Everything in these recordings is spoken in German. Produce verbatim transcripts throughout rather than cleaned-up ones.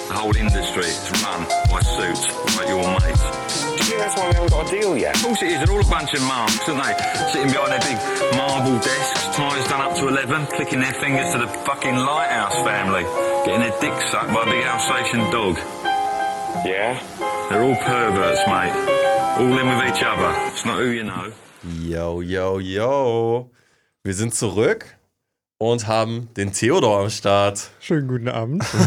the whole industry is run by suits like your mates. Do you think that's why we haven't got a deal yet? Of course it is. They're all a bunch of marks, aren't they? Sitting behind their big marble desks, ties done up to eleven, clicking their fingers to the fucking Lighthouse family, getting their dicks sucked by a big Alsatian dog. Yeah? They're all perverts, mate. All in with each other. It's not who you know. Yo, yo, yo. Wir sind zurück und haben den Theodor am Start. Schönen guten Abend. Süß.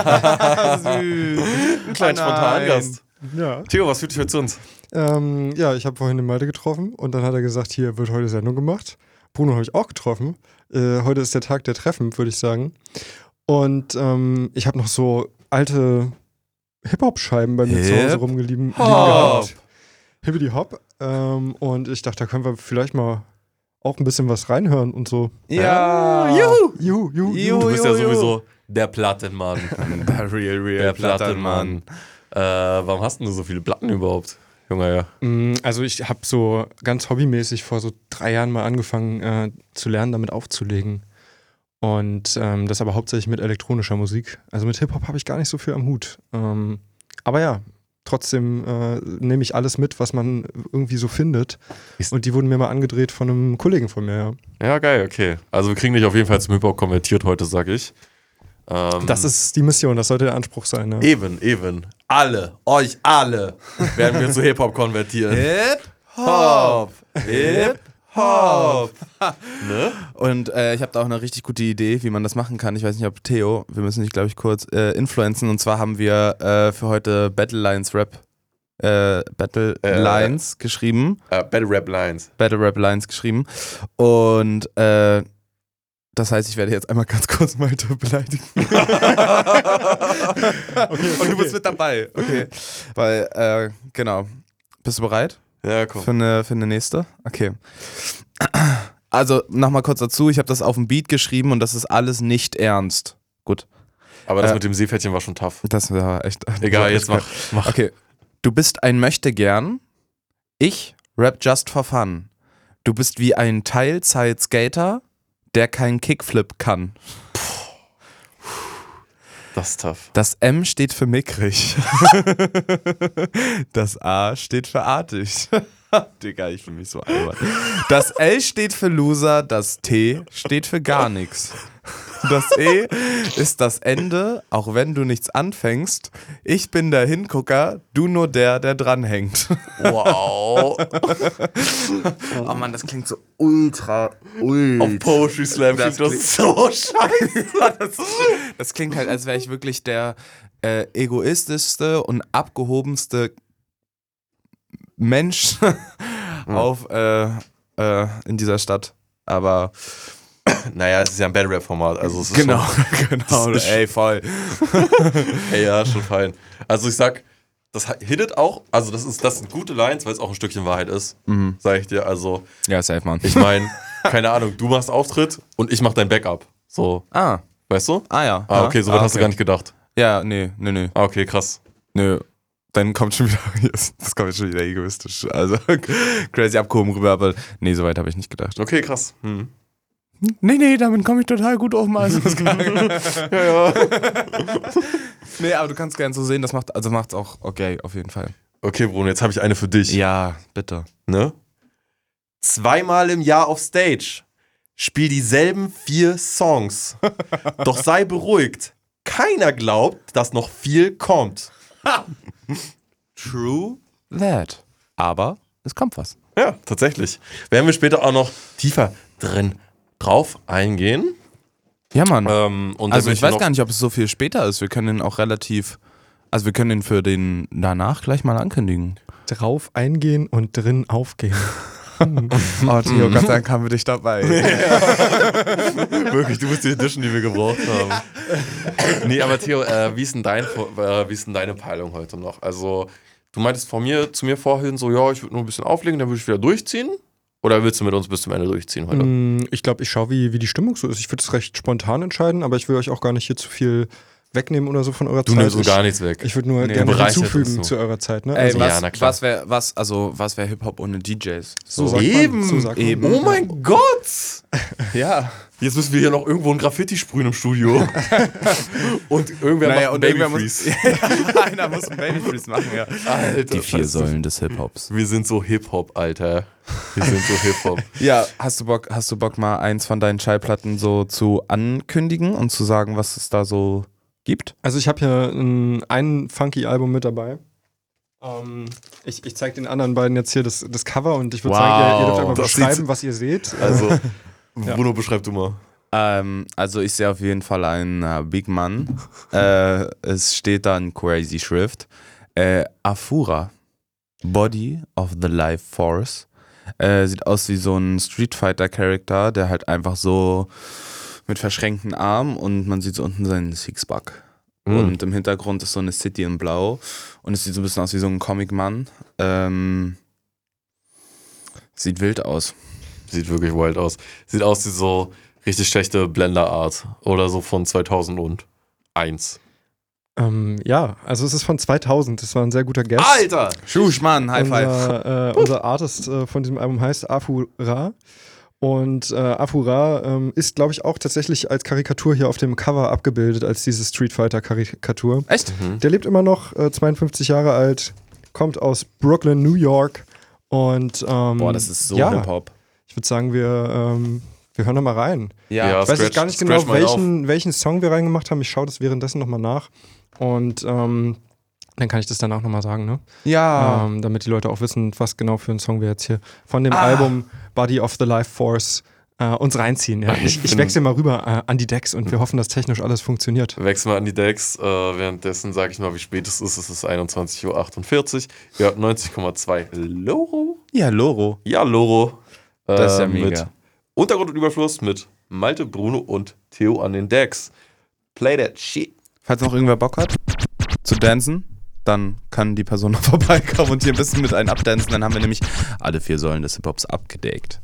Ein kleiner Spontangast. Ja. Theo, was führt dich heute zu uns? Ähm, ja, ich habe vorhin den Malte getroffen und dann hat er gesagt, hier wird heute Sendung gemacht. Bruno habe ich auch getroffen. Äh, heute ist der Tag der Treffen, würde ich sagen. Und ähm, ich habe noch so alte Hip-Hop-Scheiben bei mir Hip zu Hause rumgelieben gehabt. Hippity Hop. Ähm, und ich dachte, da können wir vielleicht mal auch ein bisschen was reinhören und so. Ja, juhu. Juhu, juhu, juhu. Du bist juhu, ja sowieso der Plattenmann. Der real, real Der Plattenmann. Äh, warum hast du so viele Platten überhaupt, Junge? Ja. Also ich habe so ganz hobbymäßig vor so drei Jahren mal angefangen äh, zu lernen, damit aufzulegen. Und ähm, das aber hauptsächlich mit elektronischer Musik. Also mit Hip-Hop habe ich gar nicht so viel am Hut. Ähm, aber ja, trotzdem äh, nehme ich alles mit, was man irgendwie so findet. Und die wurden mir mal angedreht von einem Kollegen von mir, ja. Ja, geil, okay. Also wir kriegen dich auf jeden Fall zum Hip-Hop konvertiert heute, sag ich. Ähm, das ist die Mission, das sollte der Anspruch sein. Ja. Eben, eben. Alle, euch alle werden wir zu Hip-Hop konvertieren. Hip-Hop! Hip-Hop! Ne? Und äh, ich habe da auch eine richtig gute Idee, wie man das machen kann. Ich weiß nicht, ob Theo, wir müssen dich, glaube ich, kurz äh, influenzen. Und zwar haben wir äh, für heute Battle Lines Rap äh, Battle Äh, Lines geschrieben. Uh, Battle Rap Lines. Battle Rap Lines geschrieben. Und äh, das heißt, ich werde jetzt einmal ganz kurz Malte beleidigen. Okay, Und du bist okay. mit dabei. Okay. Weil, äh, genau. Bist du bereit? Ja, komm. Für eine, für eine nächste? Okay. Also, nochmal kurz dazu. Ich habe das auf dem Beat geschrieben und das ist alles nicht ernst. Gut. Aber das Äh, mit dem Seepferdchen war schon tough. Das war echt... Egal, jetzt mach. mach. Okay. Du bist ein Möchtegern. Ich rap just for fun. Du bist wie ein Teilzeit-Skater, der keinen Kickflip kann. Das ist tough. Das M steht für mickrig. Das A steht für artig. Digga, ich fühle mich so albern. Das L steht für Loser, das T steht für gar nichts. Das E ist das Ende, auch wenn du nichts anfängst. Ich bin der Hingucker, du nur der, der dranhängt. Wow. Oh Mann, das klingt so ultra, ultra. Auf Poetry Slam Das klingt das so scheiße. Das, das klingt halt, als wäre ich wirklich der äh, egoistischste und abgehobenste Mensch auf äh, äh, in dieser Stadt. Aber Naja, es ist ja ein Battle Rap-Format. Also es ist genau, schon, genau. das ist- Ey, voll. Hey, ja, schon fein. Also ich sag, das hittet auch, also das ist, das sind gute Lines, weil es auch ein Stückchen Wahrheit ist, Mhm. sag ich dir. Also Ja, safe, Mann. ich meine, keine Ahnung, du machst Auftritt und ich mach dein Backup. So, Ah, weißt du? ah ja. Ah, okay, so weit ah, hast du gar nicht gedacht. Ja, nee, nee, nee. Ah, okay, krass. Nö. Dann kommt schon wieder, das kommt schon wieder egoistisch. Also crazy abgehoben rüber, aber nee, so weit habe ich nicht gedacht. Okay, krass. Hm. Nee, nee, damit komme ich total gut auf also, Ja, ja. Nee, aber du kannst gerne so sehen, das macht, also macht's auch okay, auf jeden Fall. Okay, Bruno, jetzt habe ich eine für dich. Ja, bitte. Ne? Zweimal im Jahr auf Stage. Spiel dieselben vier Songs. Doch sei beruhigt. Keiner glaubt, dass noch viel kommt. True that. Aber es kommt was. Ja, tatsächlich. Werden wir später auch noch tiefer drin drauf eingehen. Ja, Mann. Ähm, und also dann ich weiß noch, gar nicht, ob es so viel später ist. Wir können den auch relativ, also wir können den für den danach gleich mal ankündigen. Drauf eingehen und drin aufgehen. Oh, Theo, Gott sei Dank haben wir dich dabei. Wirklich, du bist die Edition, die wir gebraucht haben. Nee, aber Theo, äh, wie, ist denn dein, äh, wie ist denn deine Peilung heute noch? Also, du meintest von mir, zu mir vorhin so, ja, ich würde nur ein bisschen auflegen, dann würde ich wieder durchziehen. Oder willst du mit uns bis zum Ende durchziehen heute? Mm, Ich glaube, ich schaue, wie, wie die Stimmung so ist. Ich würde es recht spontan entscheiden, aber ich will euch auch gar nicht hier zu viel wegnehmen oder so von eurer Du Zeit. nimmst so Ich- gar nichts weg. Ich würde nur Nee, gerne bereichert hinzufügen uns zu eurer Zeit. Ne? Ey, Also, was, ja, na klar. was wäre, was, also, was wäre Hip-Hop ohne D Js? so sagt Eben, man, so sagt man. eben. Oh mein Gott! Ja. Jetzt müssen wir hier noch irgendwo ein Graffiti sprühen im Studio. Und irgendwer Naja, macht und einen irgendwer Babyfreeze. muss, einer muss ein Babyfreeze machen, ja. Alter, Die vier Scheiße. Säulen des Hip-Hops. Wir sind so Hip-Hop, Alter. Wir sind so Hip-Hop. Ja, hast du Bock, hast du Bock mal eins von deinen Schallplatten so zu ankündigen und zu sagen, was es da so gibt? Also ich habe hier ein, ein Funky-Album mit dabei. Ähm, ich ich zeige den anderen beiden jetzt hier das, das Cover und ich würde Wow, sagen, ihr, ihr dürft einmal das beschreiben, sieht- was ihr seht. Also, Bruno, beschreib du mal. Ähm, also ich sehe auf jeden Fall einen äh, Big Man. äh, es steht da in Crazy Schrift. Äh, Afura. Body of the Life Force. Äh, sieht aus wie so ein Street Fighter Charakter, der halt einfach so mit verschränkten Armen und man sieht so unten seinen Sixpack. Mhm. Und im Hintergrund ist so eine City in Blau und es sieht so ein bisschen aus wie so ein Comic-Mann. Ähm, sieht wild aus. Sieht wirklich wild aus. Sieht aus wie so richtig schlechte Blender-Art. Oder so von zweitausendeins. Ähm, ja, also es ist von zweitausend. Das war ein sehr guter Guest. Alter! Schusch, Mann, High Five. Unser, äh, unser Artist äh, von diesem Album heißt Afura. Und äh, Afura ähm, ist, glaube ich, auch tatsächlich als Karikatur hier auf dem Cover abgebildet, als diese Street Fighter-Karikatur. Echt? Der lebt immer noch, äh, zweiundfünfzig Jahre alt, kommt aus Brooklyn, New York. Und ähm, Boah, das ist so ja, Hip-Hop. ich würde sagen, wir, ähm, wir hören da mal rein. Ja, Ich weiß jetzt Scratch- gar nicht scratch genau, mal welchen, welchen Song wir reingemacht haben. Ich schaue das währenddessen nochmal nach. Und ähm, dann kann ich das danach nochmal sagen, ne? Ja. Ähm, damit die Leute auch wissen, was genau für ein Song wir jetzt hier von dem Ah. Album Body of the Life Force äh, uns reinziehen. Ja? Ich, ich wechsle mal rüber äh, an die Decks und wir hoffen, dass technisch alles funktioniert. Wechseln wir an die Decks. Äh, währenddessen sage ich mal, wie spät es ist. Es ist einundzwanzig Uhr achtundvierzig. Ihr habt neunzig Komma zwei Loro. Ja, Loro. Ja, Loro. Äh, Das ist ja Mit mega. Untergrund und Überfluss mit Malte, Bruno und Theo an den Decks. Play that shit. Falls noch irgendwer Bock hat zu dancen, dann kann die Person noch vorbeikommen und hier ein bisschen mit einem abdancen. Dann haben wir nämlich alle vier Säulen des Hip-Hops abgedeckt.